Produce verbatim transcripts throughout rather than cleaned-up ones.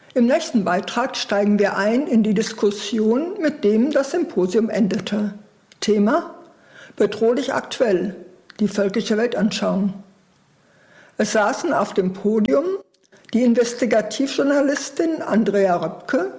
Im nächsten Beitrag steigen wir ein in die Diskussion, mit dem das Symposium endete. Thema: Bedrohlich aktuell, die völkische Weltanschauung. Es saßen auf dem Podium die Investigativjournalistin Andrea Röpke.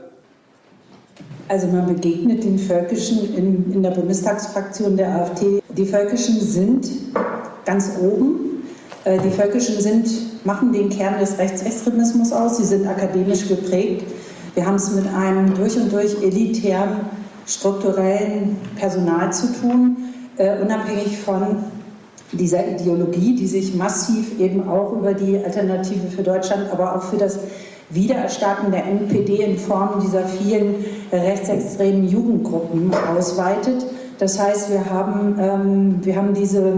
Also man begegnet den Völkischen in, in der Bundestagsfraktion der AfD. Die Völkischen sind ganz oben. Die Völkischen sind, machen den Kern des Rechtsextremismus aus. Sie sind akademisch geprägt. Wir haben es mit einem durch und durch elitären, strukturellen Personal zu tun, äh, unabhängig von dieser Ideologie, die sich massiv eben auch über die Alternative für Deutschland, aber auch für das Wiedererstarken der N P D in Form dieser vielen rechtsextremen Jugendgruppen ausweitet. Das heißt, wir haben, ähm, wir haben diese,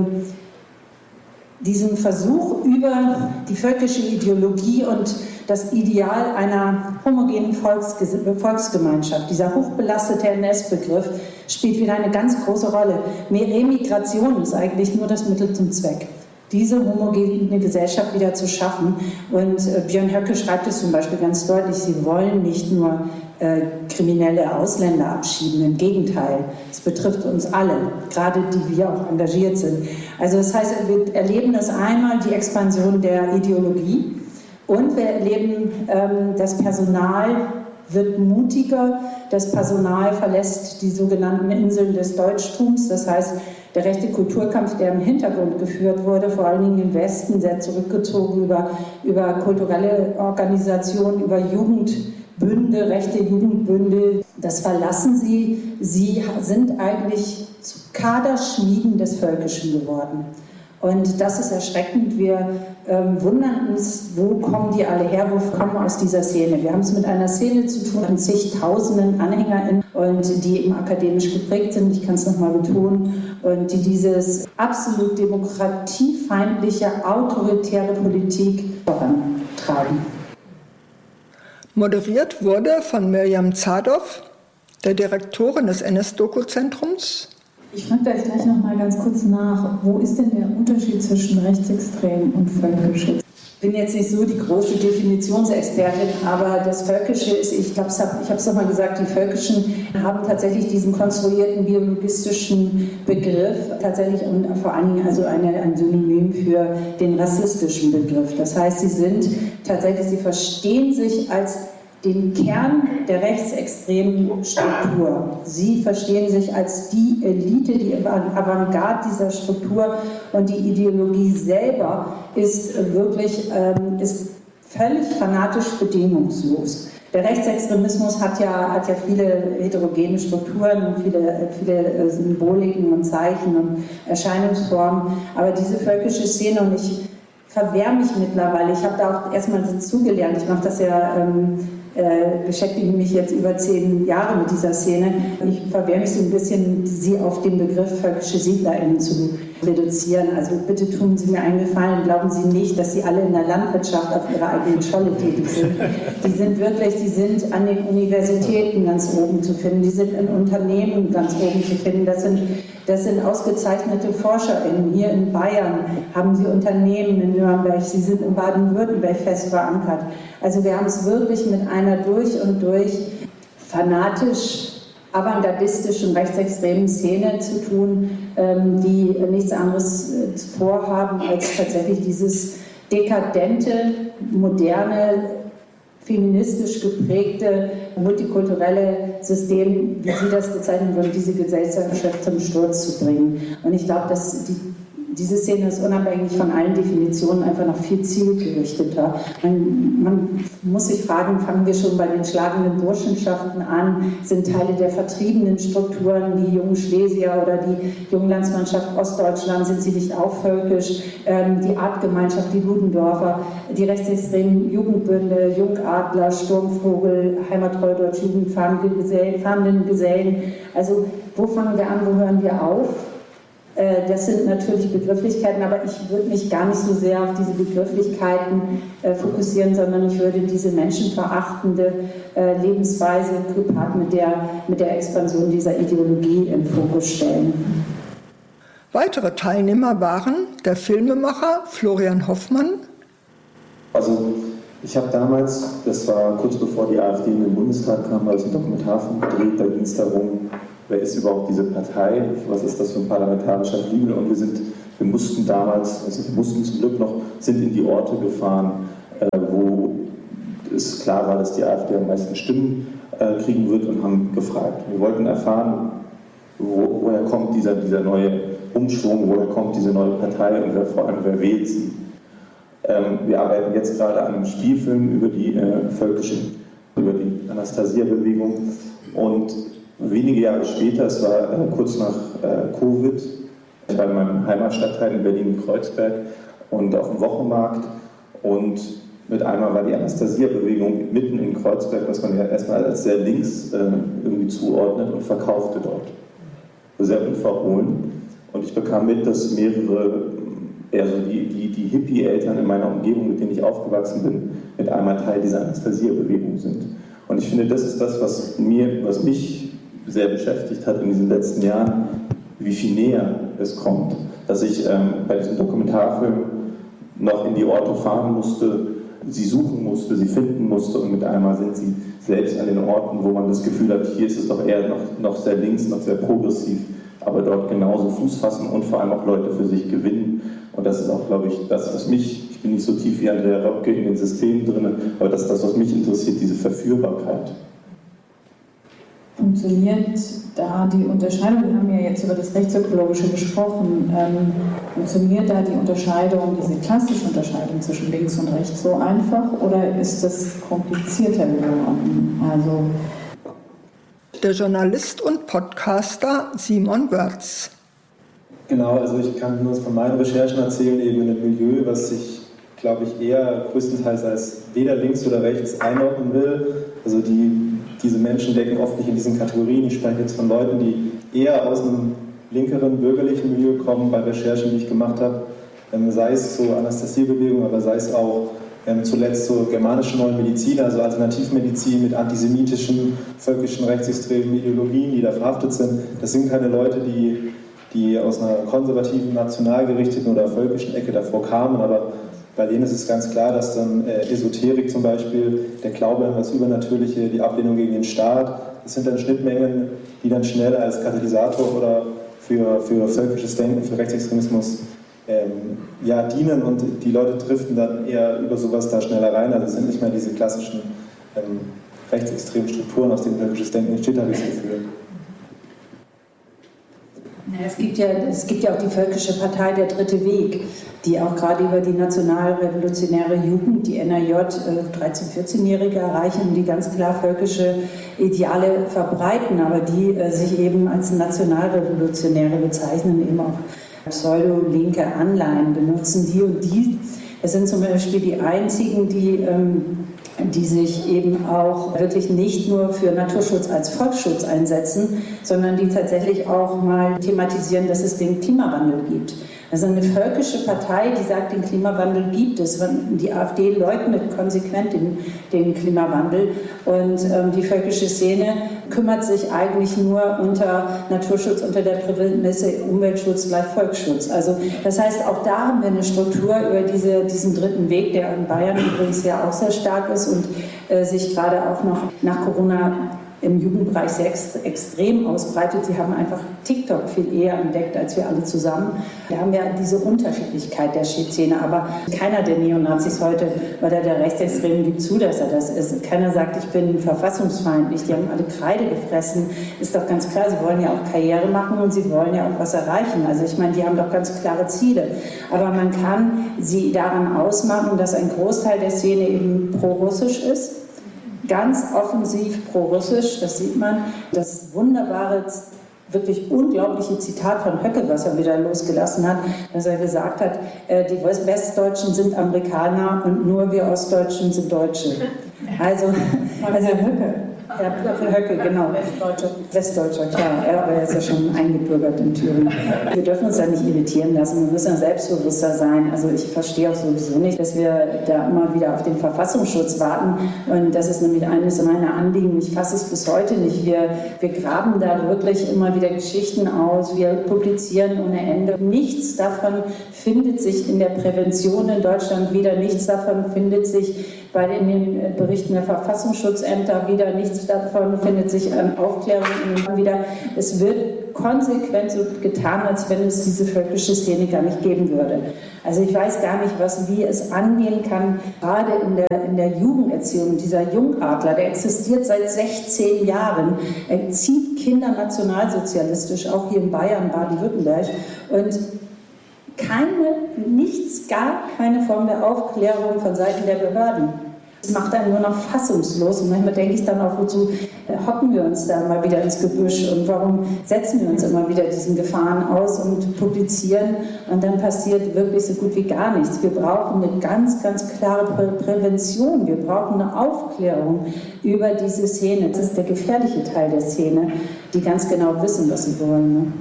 diesen Versuch, über die völkische Ideologie und das Ideal einer homogenen Volksgemeinschaft, dieser hochbelastete N S-Begriff, spielt wieder eine ganz große Rolle. Mehr Remigration ist eigentlich nur das Mittel zum Zweck, diese homogene Gesellschaft wieder zu schaffen. Und äh, Björn Höcke schreibt es zum Beispiel ganz deutlich, sie wollen nicht nur äh, kriminelle Ausländer abschieben, im Gegenteil, es betrifft uns alle, gerade die wir auch engagiert sind. Also das heißt, wir erleben das einmal, die Expansion der Ideologie, und wir erleben, ähm, das Personal wird mutiger, das Personal verlässt die sogenannten Inseln des Deutschtums, das heißt, der rechte Kulturkampf, der im Hintergrund geführt wurde, vor allen Dingen im Westen, sehr zurückgezogen über, über kulturelle Organisationen, über Jugendbünde, rechte Jugendbünde, das verlassen sie. Sie sind eigentlich zu Kaderschmieden des Völkischen geworden. Und das ist erschreckend. Wir ähm, wundern uns, wo kommen die alle her, wo kommen aus dieser Szene. Wir haben es mit einer Szene zu tun, mit zigtausenden AnhängerInnen, und die eben akademisch geprägt sind, ich kann es nochmal betonen, und die dieses absolut demokratiefeindliche, autoritäre Politik vorantreiben. Moderiert wurde von Mirjam Zadov, der Direktorin des N S-Doku-Zentrums. Ich frage da jetzt gleich noch mal ganz kurz nach, wo ist denn der Unterschied zwischen rechtsextrem und völkisch? Ich bin jetzt nicht so die große Definitionsexpertin, aber das Völkische ist, ich glaube, ich habe es doch mal gesagt, die Völkischen haben tatsächlich diesen konstruierten biologistischen Begriff, tatsächlich und vor allen Dingen also eine, ein Synonym für den rassistischen Begriff. Das heißt, sie sind tatsächlich, sie verstehen sich als den Kern der rechtsextremen Struktur. Sie verstehen sich als die Elite, die Avantgarde dieser Struktur, und die Ideologie selber ist wirklich ähm, ist völlig fanatisch bedingungslos. Der Rechtsextremismus hat ja, hat ja viele heterogene Strukturen und viele, viele Symboliken und Zeichen und Erscheinungsformen, aber diese völkische Szene, und ich verwehre mich mittlerweile, ich habe da auch erstmal dazugelernt, ich mache das ja ähm, Äh, beschäftige mich jetzt über zehn Jahre mit dieser Szene. Ich verwehre mich so ein bisschen, sie auf den Begriff völkische SiedlerInnen zu reduzieren. Also bitte tun Sie mir einen Gefallen, glauben Sie nicht, dass Sie alle in der Landwirtschaft auf Ihrer eigenen Scholle tätig sind. Die sind wirklich, die sind an den Universitäten ganz oben zu finden, die sind in Unternehmen ganz oben zu finden. Das sind, das sind ausgezeichnete ForscherInnen. Hier in Bayern haben Sie Unternehmen in Nürnberg, sie sind in Baden-Württemberg fest verankert. Also wir haben es wirklich mit einer durch und durch fanatisch, avantgardistischen, rechtsextremen Szene zu tun, die nichts anderes vorhaben als tatsächlich dieses dekadente, moderne, feministisch geprägte, multikulturelle System, wie Sie das bezeichnen würden, diese Gesellschaft zum Sturz zu bringen. Und ich glaube, dass die Diese Szene ist unabhängig von allen Definitionen einfach noch viel zielgerichteter. Man, man muss sich fragen, fangen wir schon bei den schlagenden Burschenschaften an? Sind Teile der vertriebenen Strukturen, die jungen Schlesier oder die Junglandsmannschaft Ostdeutschland, sind sie nicht auch völkisch? Ähm, die Artgemeinschaft, die Ludendorfer, die rechtsextremen Jugendbünde, Jungadler, Sturmvogel, Heimattreu Deutsch Jugend, fahrenden Gesellen. Also wo fangen wir an, wo hören wir auf? Das sind natürlich Begrifflichkeiten, aber ich würde mich gar nicht so sehr auf diese Begrifflichkeiten äh, fokussieren, sondern ich würde diese menschenverachtende äh, Lebensweise gepaart mit der, mit der Expansion dieser Ideologie im Fokus stellen. Weitere Teilnehmer waren der Filmemacher Florian Hoffmann. Also Ich habe damals, das war kurz bevor die AfD in den Bundestag kam, habe ich einen Dokumentarfilm gedreht, da ging es darum, wer ist überhaupt diese Partei, was ist das für ein parlamentarischer Flügel, und wir sind, wir mussten damals, also wir mussten zum Glück noch, sind in die Orte gefahren, äh, wo es klar war, dass die AfD am meisten Stimmen äh, kriegen wird, und haben gefragt. Wir wollten erfahren, wo, woher kommt dieser, dieser neue Umschwung, woher kommt diese neue Partei und wer, vor allem wer wählt sie. Ähm, wir arbeiten jetzt gerade an einem Spielfilm über die äh, völkische, über die Anastasia-Bewegung, und wenige Jahre später, es war äh, kurz nach äh, Covid, ich war in meinem Heimatstadtteil in Berlin-Kreuzberg und auf dem Wochenmarkt, und mit einmal war die Anastasia-Bewegung mitten in Kreuzberg, was man ja erstmal als sehr links äh, irgendwie zuordnet, und verkaufte dort. Sehr unverhohlen. Und ich bekam mit, dass mehrere, eher so die, die, die Hippie-Eltern in meiner Umgebung, mit denen ich aufgewachsen bin, mit einmal Teil dieser Anastasia-Bewegung sind. Und ich finde, das ist das, was, mir, was mich sehr beschäftigt hat in diesen letzten Jahren, wie viel näher es kommt. Dass ich ähm, bei diesem Dokumentarfilm noch in die Orte fahren musste, sie suchen musste, sie finden musste, und mit einmal sind sie selbst an den Orten, wo man das Gefühl hat, hier ist es doch eher noch, noch sehr links, noch sehr progressiv, aber dort genauso Fuß fassen und vor allem auch Leute für sich gewinnen. Und das ist auch, glaube ich, das, was mich, ich bin nicht so tief wie Andrea Röpke in den Systemen drin, aber das ist das, was mich interessiert, diese Verführbarkeit. Funktioniert da die Unterscheidung, wir haben ja jetzt über das Rechtsökologische gesprochen, ähm, funktioniert da die Unterscheidung, diese klassische Unterscheidung zwischen links und rechts so einfach, oder ist das komplizierter geworden? Also der Journalist und Podcaster Simon Wörz. Genau, also ich kann nur von meinen Recherchen erzählen, eben in einem Milieu, was sich, glaube ich, eher größtenteils als weder links oder rechts einordnen will. Also die, diese Menschen decken oft nicht in diesen Kategorien. Ich spreche jetzt von Leuten, die eher aus einem linkeren, bürgerlichen Milieu kommen, bei Recherchen, die ich gemacht habe. Ähm, sei es zur Anastasia-Bewegung, aber sei es auch ähm, zuletzt zur germanischen neuen Medizin, also Alternativmedizin mit antisemitischen, völkischen, rechtsextremen Ideologien, die da verhaftet sind. Das sind keine Leute, die, die aus einer konservativen, nationalgerichteten oder völkischen Ecke davor kamen, aber bei denen ist es ganz klar, dass dann äh, Esoterik zum Beispiel, der Glaube an das Übernatürliche, die Ablehnung gegen den Staat, das sind dann Schnittmengen, die dann schnell als Katalysator oder für, für völkisches Denken, für Rechtsextremismus ähm, ja, dienen, und die Leute driften dann eher über sowas da schneller rein. Also es sind nicht mehr diese klassischen ähm, rechtsextremen Strukturen, aus denen völkisches Denken entsteht, habe ich das Gefühl. Es gibt, ja, es gibt ja auch die Völkische Partei Der Dritte Weg, die auch gerade über die nationalrevolutionäre Jugend, die N R J, dreizehn-, vierzehnjährige erreichen und die ganz klar völkische Ideale verbreiten, aber die äh, sich eben als Nationalrevolutionäre bezeichnen, eben auch pseudo-linke Anleihen benutzen. Die und die, es sind zum Beispiel die einzigen, die... Ähm, die sich eben auch wirklich nicht nur für Naturschutz als Volksschutz einsetzen, sondern die tatsächlich auch mal thematisieren, dass es den Klimawandel gibt. Also eine völkische Partei, die sagt, den Klimawandel gibt es. Die AfD leugnet konsequent den, den Klimawandel, und ähm, die völkische Szene kümmert sich eigentlich nur unter Naturschutz, unter der Prämisse Umweltschutz gleich Volksschutz. Also das heißt, auch da haben wir eine Struktur über diese, diesen dritten Weg, der in Bayern übrigens ja auch sehr stark ist und äh, sich gerade auch noch nach Corona im Jugendbereich sehr extrem ausbreitet. Sie haben einfach TikTok viel eher entdeckt als wir alle zusammen. Wir haben ja diese Unterschiedlichkeit der Szene, aber keiner der Neonazis heute oder der Rechtsextremen gibt zu, dass er das ist. Keiner sagt, ich bin verfassungsfeindlich. Die haben alle Kreide gefressen. Ist doch ganz klar, sie wollen ja auch Karriere machen und sie wollen ja auch was erreichen. Also ich meine, die haben doch ganz klare Ziele. Aber man kann sie daran ausmachen, dass ein Großteil der Szene eben pro-russisch ist. Ganz offensiv pro-russisch, das sieht man. Das wunderbare, wirklich unglaubliche Zitat von Höcke, was er wieder losgelassen hat, dass er gesagt hat, die Westdeutschen sind Amerikaner und nur wir Ostdeutschen sind Deutsche. Also, also Höcke. Ja, Höcke, genau. Westdeutscher. Westdeutscher, klar. Ja, aber er ist ja schon eingebürgert in Thüringen. Wir dürfen uns da nicht irritieren lassen. Wir müssen ja selbstbewusster sein. Also ich verstehe auch sowieso nicht, dass wir da immer wieder auf den Verfassungsschutz warten. Und das ist nämlich eines meiner Anliegen. Ich fasse es bis heute nicht. Wir, wir graben da wirklich immer wieder Geschichten aus. Wir publizieren ohne Ende. Nichts davon findet sich in der Prävention in Deutschland wieder. Nichts davon findet sich weil in den Berichten der Verfassungsschutzämter wieder nichts davon findet sich an Aufklärung wieder. Es wird konsequent so getan, als wenn es diese völkische Szene gar nicht geben würde. Also ich weiß gar nicht, was, wie es angehen kann, gerade in der, in der Jugenderziehung. Dieser Jungadler, der existiert seit sechzehn Jahren. Er zieht Kinder nationalsozialistisch, auch hier in Bayern, Baden-Württemberg. Und keine, nichts, gar keine Form der Aufklärung von Seiten der Behörden. Das macht einen nur noch fassungslos und manchmal denke ich dann auch, wozu hocken wir uns da mal wieder ins Gebüsch und warum setzen wir uns immer wieder diesen Gefahren aus und publizieren und dann passiert wirklich so gut wie gar nichts. Wir brauchen eine ganz, ganz klare Prä Prävention, wir brauchen eine Aufklärung über diese Szene. Das ist der gefährliche Teil der Szene, die ganz genau wissen, was sie wollen. Ne?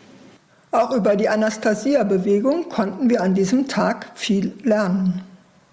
Auch über die Anastasia-Bewegung konnten wir an diesem Tag viel lernen.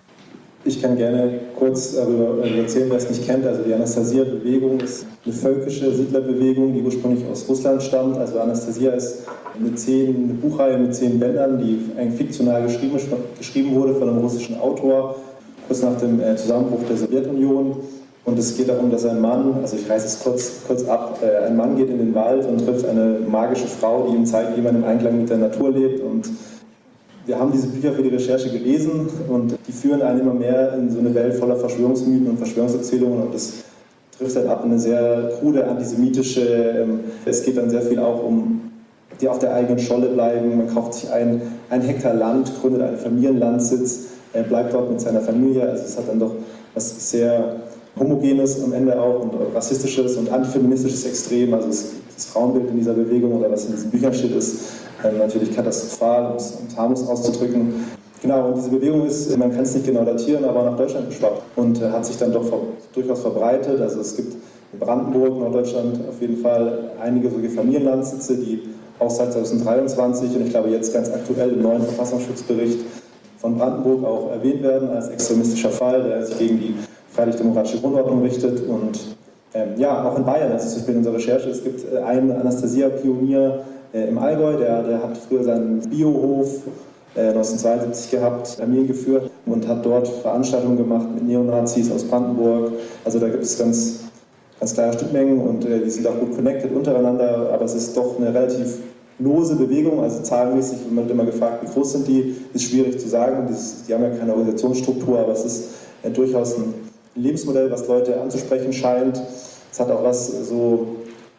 Ich kann gerne kurz darüber erzählen, wer es nicht kennt. Also die Anastasia-Bewegung ist eine völkische Siedlerbewegung, die ursprünglich aus Russland stammt. Also Anastasia ist eine, zehn, eine Buchreihe mit zehn Bändern, die eigentlich fiktional geschrieben, geschrieben wurde von einem russischen Autor, kurz nach dem Zusammenbruch der Sowjetunion. Und es geht darum, dass ein Mann, also ich reiße es kurz, kurz ab, ein Mann geht in den Wald und trifft eine magische Frau, die ihm zeigt, wie man im Einklang mit der Natur lebt. Und wir haben diese Bücher für die Recherche gelesen und die führen einen immer mehr in so eine Welt voller Verschwörungsmythen und Verschwörungserzählungen und das trifft dann ab in eine sehr krude, antisemitische, es geht dann sehr viel auch um die auf der eigenen Scholle bleiben, man kauft sich ein, ein Hektar Land, gründet einen Familienlandsitz, bleibt dort mit seiner Familie, also es hat dann doch was sehr Homogenes am Ende auch und rassistisches und antifeministisches Extrem, also das Frauenbild in dieser Bewegung oder was in diesen Büchern steht, ist natürlich katastrophal, um es harmlos auszudrücken. Genau, und diese Bewegung ist, man kann es nicht genau datieren, aber nach Deutschland geschwappt und hat sich dann doch ver durchaus verbreitet. Also es gibt in Brandenburg, Norddeutschland auf jeden Fall einige solche Familienlandsitze, die auch seit zweitausenddreiundzwanzig und ich glaube jetzt ganz aktuell im neuen Verfassungsschutzbericht von Brandenburg auch erwähnt werden als extremistischer Fall, der sich gegen die freiheitlich-demokratische Grundordnung richtet. Und ähm, ja, auch in Bayern, also zum Beispiel in unserer Recherche, es gibt äh, einen Anastasia-Pionier, im Allgäu, der, der hat früher seinen Biohof äh, neunzehnhundertzweiundsiebzig gehabt, Armeen geführt und hat dort Veranstaltungen gemacht mit Neonazis aus Brandenburg. Also da gibt es ganz, ganz klare Schnittmengen und äh, die sind auch gut connected untereinander, aber es ist doch eine relativ lose Bewegung, also zahlenmäßig, man wird immer gefragt, wie groß sind die, ist schwierig zu sagen, Dieses, die haben ja keine Organisationsstruktur, aber es ist äh, durchaus ein Lebensmodell, was Leute anzusprechen scheint. Es hat auch was so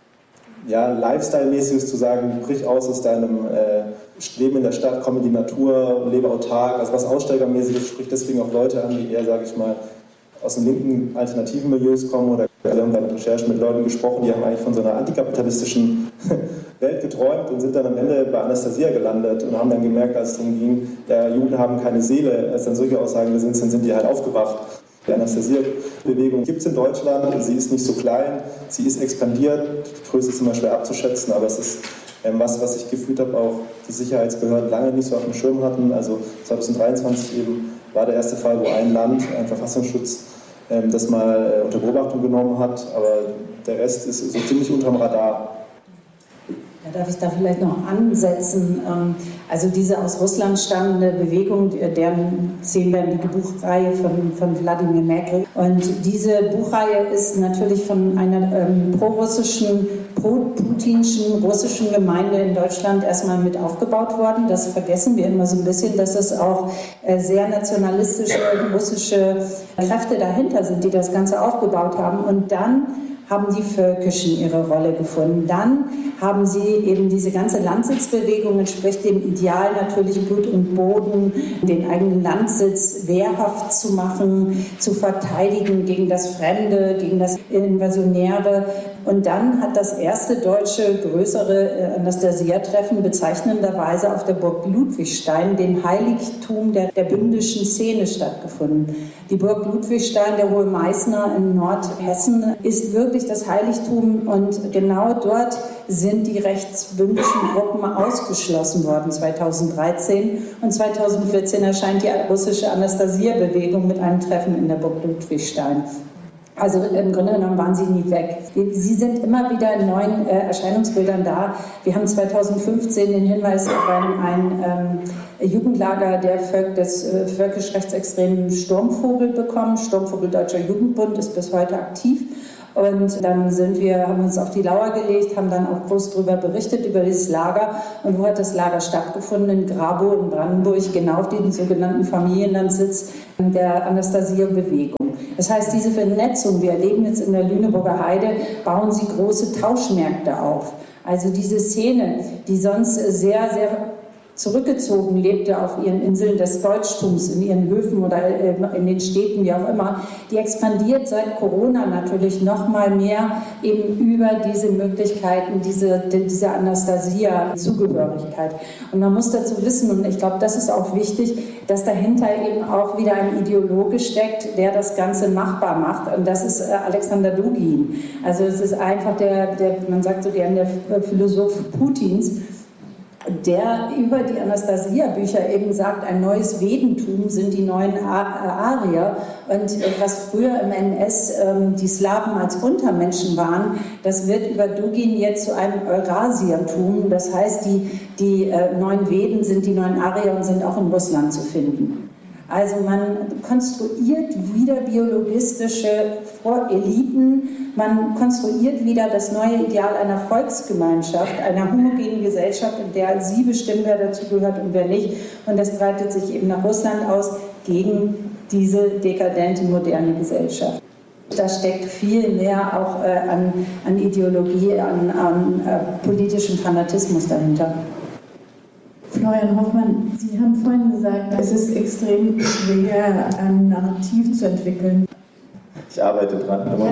ja, Lifestyle-mäßiges zu sagen, brich aus aus deinem äh, Leben in der Stadt, komm in die Natur, lebe autark, also was Aussteigermäßiges, spricht deswegen auch Leute an, die eher, sage ich mal, aus den linken alternativen Milieus kommen oder wir haben bei der Recherche mit Leuten gesprochen, die haben eigentlich von so einer antikapitalistischen Welt geträumt und sind dann am Ende bei Anastasia gelandet und haben dann gemerkt, als es darum ging, ja, Juden haben keine Seele, als dann solche Aussagen sind, dann sind die halt aufgewacht. Die Anastasia-Bewegung gibt es in Deutschland, sie ist nicht so klein, sie ist expandiert, die Größe ist immer schwer abzuschätzen, aber es ist ähm, was, was ich gefühlt habe, auch die Sicherheitsbehörden lange nicht so auf dem Schirm hatten. Also zweitausenddreiundzwanzig eben war der erste Fall, wo ein Land, ein Verfassungsschutz, ähm, das mal äh, unter Beobachtung genommen hat, aber der Rest ist so ziemlich unterm Radar. Ja, darf ich da vielleicht noch ansetzen? Also diese aus Russland stammende Bewegung, deren zehnbändige Buchreihe von, von Wladimir Merkel. Und diese Buchreihe ist natürlich von einer ähm, pro-russischen, pro-putinschen russischen Gemeinde in Deutschland erstmal mit aufgebaut worden. Das vergessen wir immer so ein bisschen, dass es auch äh, sehr nationalistische russische Kräfte dahinter sind, die das Ganze aufgebaut haben. Und dann haben die Völkischen ihre Rolle gefunden. Dann haben sie eben diese ganze Landsitzbewegung, entspricht dem Ideal natürlich Blut und Boden, den eigenen Landsitz wehrhaft zu machen, zu verteidigen gegen das Fremde, gegen das Invasionäre. Und dann hat das erste deutsche größere Anastasia-Treffen bezeichnenderweise auf der Burg Ludwigstein, dem Heiligtum der, der bündischen Szene, stattgefunden. Die Burg Ludwigstein, der Hohe Meißner in Nordhessen, ist wirklich das Heiligtum und genau dort sind die rechtsbündischen Gruppen ausgeschlossen worden zweitausenddreizehn und zweitausendvierzehn erscheint die russische Anastasia-Bewegung mit einem Treffen in der Burg Ludwigstein. Also im Grunde genommen waren sie nie weg. Sie sind immer wieder in neuen äh, Erscheinungsbildern da. Wir haben zweitausendfünfzehn den Hinweis auf ein, ein ähm, Jugendlager der Völk, des äh, völkisch-rechtsextremen Sturmvogel bekommen. Sturmvogel Deutscher Jugendbund ist bis heute aktiv. Und dann sind wir, haben uns auf die Lauer gelegt, haben dann auch groß darüber berichtet, über dieses Lager. Und wo hat das Lager stattgefunden? In Grabow in Brandenburg, genau auf dem sogenannten Familienlandsitz der Anastasia-Bewegung. Das heißt, diese Vernetzung, wir erleben jetzt in der Lüneburger Heide, bauen sie große Tauschmärkte auf. Also diese Szene, die sonst sehr, sehr zurückgezogen lebte auf ihren Inseln des Deutschtums, in ihren Höfen oder in den Städten, wie auch immer, die expandiert seit Corona natürlich noch mal mehr eben über diese Möglichkeiten, diese, diese Anastasia-Zugehörigkeit. Und man muss dazu wissen, und ich glaube, das ist auch wichtig, dass dahinter eben auch wieder ein Ideologe steckt, der das Ganze machbar macht. Und das ist Alexander Dugin. Also es ist einfach der, der man sagt so gerne, der Philosoph Putins, der über die Anastasia-Bücher eben sagt, ein neues Vedentum sind die neuen Arier. Und was früher im N S ähm, die Slawen als Untermenschen waren, das wird über Dugin jetzt zu einem Eurasiertum. Das heißt, die, die äh, neuen Veden sind die neuen Arier und sind auch in Russland zu finden. Also man konstruiert wieder biologistische Eliten, man konstruiert wieder das neue Ideal einer Volksgemeinschaft, einer homogenen Gesellschaft, in der sie bestimmen, wer dazugehört und wer nicht. Und das breitet sich eben nach Russland aus gegen diese dekadente, moderne Gesellschaft. Da steckt viel mehr auch äh, an, an Ideologie, an, an äh, politischem Fanatismus dahinter. Florian Hoffmann, Sie haben vorhin gesagt, es ist extrem schwer, ein Narrativ zu entwickeln. Ich arbeite dran, aber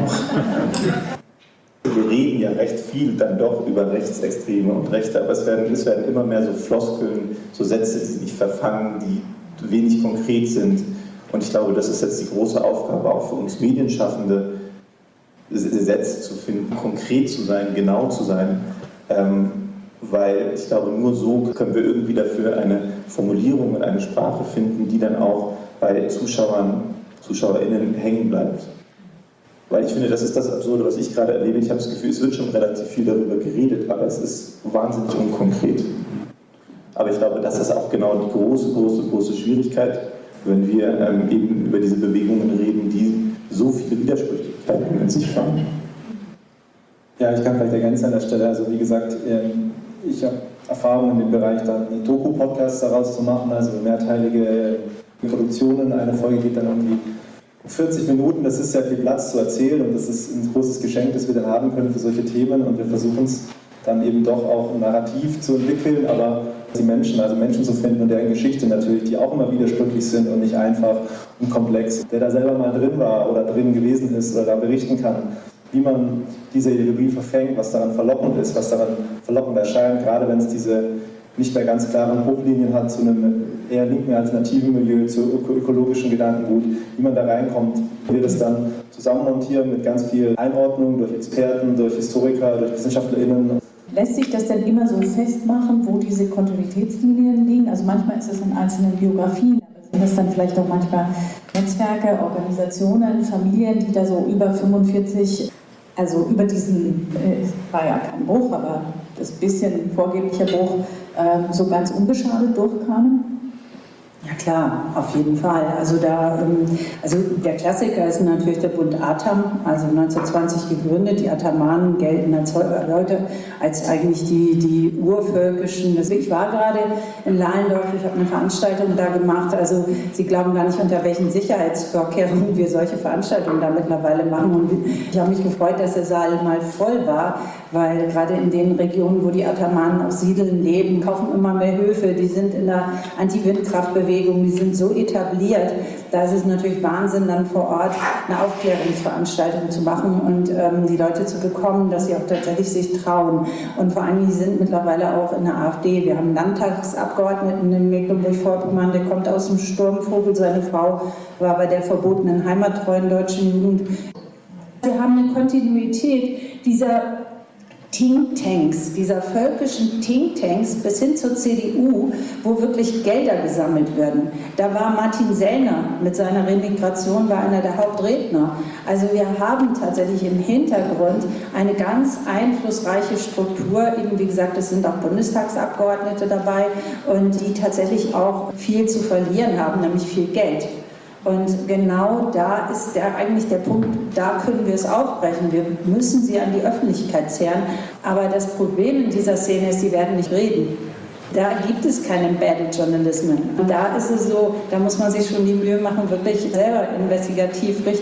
wir reden ja recht viel dann doch über Rechtsextreme und Rechte, aber es werden, es werden immer mehr so Floskeln, so Sätze, die nicht verfangen, die wenig konkret sind. Und ich glaube, das ist jetzt die große Aufgabe auch für uns Medienschaffende, Sätze zu finden, konkret zu sein, genau zu sein. Ähm, weil ich glaube, nur so können wir irgendwie dafür eine Formulierung und eine Sprache finden, die dann auch bei Zuschauern, ZuschauerInnen hängen bleibt. Weil ich finde, das ist das Absurde, was ich gerade erlebe. Ich habe das Gefühl, es wird schon relativ viel darüber geredet, aber es ist wahnsinnig unkonkret. Aber ich glaube, das ist auch genau die große, große, große Schwierigkeit, wenn wir ähm, eben über diese Bewegungen reden, die so viele Widersprüchlichkeiten in sich haben. Ja, ich kann vielleicht ergänzen an der Stelle, also wie gesagt, ich habe Erfahrung in dem Bereich, dann Doku-Podcasts daraus zu machen, also mehrteilige Produktionen. Eine Folge geht dann irgendwie vierzig Minuten, das ist sehr viel Platz zu erzählen und das ist ein großes Geschenk, das wir dann haben können für solche Themen und wir versuchen es dann eben doch auch ein Narrativ zu entwickeln, aber die Menschen, also Menschen zu finden und deren Geschichte natürlich, die auch immer widersprüchlich sind und nicht einfach und komplex. Wer da selber mal drin war oder drin gewesen ist oder da berichten kann, wie man diese Ideologie verfängt, was daran verlockend ist, was daran verlockend erscheint, gerade wenn es diese nicht mehr ganz klaren Hochlinien hat zu einem eher linken alternativen Milieu, zu ökologischen Gedankengut, wie man da reinkommt, wir das dann zusammenmontieren mit ganz viel Einordnung durch Experten, durch Historiker, durch WissenschaftlerInnen. Lässt sich das denn immer so festmachen, wo diese Kontinuitätslinien liegen? Also manchmal ist es in einzelnen Biografien, aber sind das dann vielleicht auch manchmal Netzwerke, Organisationen, Familien, die da so über fünfundvierzig, also über diesen, äh, war ja kein Bruch, aber das bisschen vorgeblicher Bruch, äh, so ganz unbeschadet durchkamen? Ja klar, auf jeden Fall. Also, da, also der Klassiker ist natürlich der Bund Atam, also neunzehnhundertzwanzig gegründet. Die Atamanen gelten als heute als eigentlich die, die urvölkischen. Ich war gerade in Lahlendorf, ich habe eine Veranstaltung da gemacht. Also Sie glauben gar nicht, unter welchen Sicherheitsvorkehrungen wir solche Veranstaltungen da mittlerweile machen. Und ich habe mich gefreut, dass der Saal mal voll war, weil gerade in den Regionen, wo die Atamanen auch siedeln, leben, kaufen immer mehr Höfe, die sind in der Anti-Windkraftbewegung, die sind so etabliert, da ist es natürlich Wahnsinn, dann vor Ort eine Aufklärungsveranstaltung zu machen und ähm, die Leute zu bekommen, dass sie auch tatsächlich sich trauen. Und vor allem, die sind mittlerweile auch in der AfD. Wir haben einen Landtagsabgeordneten in Mecklenburg-Vorpommern, der kommt aus dem Sturmvogel, seine Frau war bei der verbotenen heimattreuen deutschen Jugend. Wir haben eine Kontinuität dieser Thinktanks, dieser völkischen Thinktanks bis hin zur C D U, wo wirklich Gelder gesammelt werden. Da war Martin Sellner mit seiner Remigration war einer der Hauptredner. Also wir haben tatsächlich im Hintergrund eine ganz einflussreiche Struktur. Eben wie gesagt, es sind auch Bundestagsabgeordnete dabei und die tatsächlich auch viel zu verlieren haben, nämlich viel Geld. Und genau da ist der, eigentlich der Punkt, da können wir es aufbrechen. Wir müssen sie an die Öffentlichkeit zehren. Aber das Problem in dieser Szene ist, sie werden nicht reden. Da gibt es keinen Embedded Journalism. Und da ist es so, da muss man sich schon die Mühe machen, wirklich selber investigativ richtig